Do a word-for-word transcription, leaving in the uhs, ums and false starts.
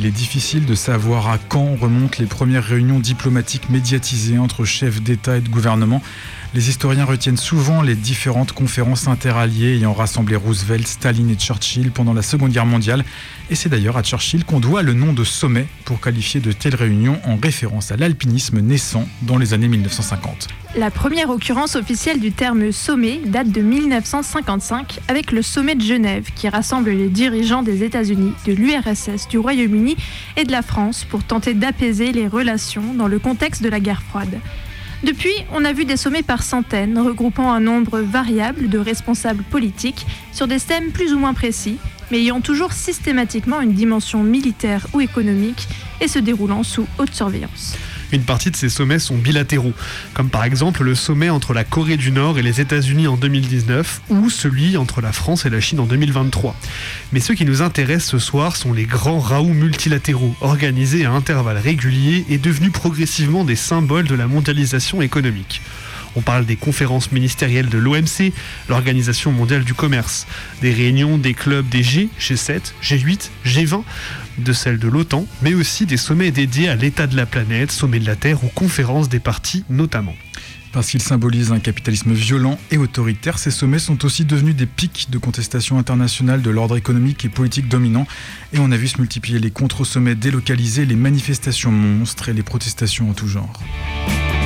il est difficile de savoir à quand remontent les premières réunions diplomatiques médiatisées entre chefs d'État et de gouvernement. Les historiens retiennent souvent les différentes conférences interalliées ayant rassemblé Roosevelt, Staline et Churchill pendant la Seconde Guerre mondiale. Et c'est d'ailleurs à Churchill qu'on doit le nom de sommet pour qualifier de telles réunions en référence à l'alpinisme naissant dans les années mille neuf cent cinquante. La première occurrence officielle du terme sommet date de mille neuf cent cinquante-cinq avec le sommet de Genève qui rassemble les dirigeants des États-Unis, de l'U R S S, du Royaume-Uni et de la France pour tenter d'apaiser les relations dans le contexte de la guerre froide. Depuis, on a vu des sommets par centaines, regroupant un nombre variable de responsables politiques sur des thèmes plus ou moins précis, mais ayant toujours systématiquement une dimension militaire ou économique et se déroulant sous haute surveillance. Une partie de ces sommets sont bilatéraux, comme par exemple le sommet entre la Corée du Nord et les États-Unis en deux mille dix-neuf ou celui entre la France et la Chine en deux mille vingt-trois. Mais ceux qui nous intéressent ce soir sont les grands raouts multilatéraux, organisés à intervalles réguliers et devenus progressivement des symboles de la mondialisation économique. On parle des conférences ministérielles de l'O M C, l'Organisation mondiale du commerce, des réunions des clubs des G, G sept, G huit, G vingt, de celles de l'OTAN, mais aussi des sommets dédiés à l'état de la planète, sommets de la Terre ou conférences des partis notamment. Parce qu'ils symbolisent un capitalisme violent et autoritaire, ces sommets sont aussi devenus des pics de contestation internationale de l'ordre économique et politique dominant. Et on a vu se multiplier les contre-sommets délocalisés, les manifestations monstres et les protestations en tout genre.